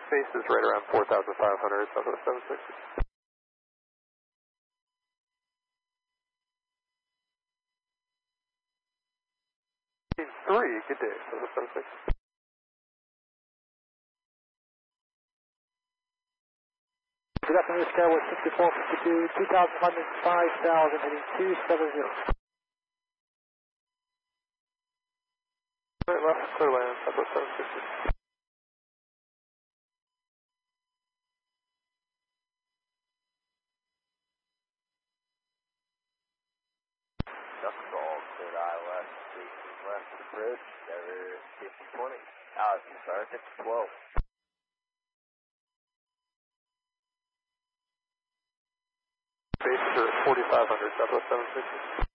Base is right around 4,500, Southwest 760. 3, good day, Southwest 760. Good afternoon, Skyward 6452, 2,105,000, heading 270. Right left, clear land, Southwest 760. Knuckleball, cleared eye left, 18 left approach, Tower 5020. Sorry, 5012. Bases are at 4,500, Southwest 760.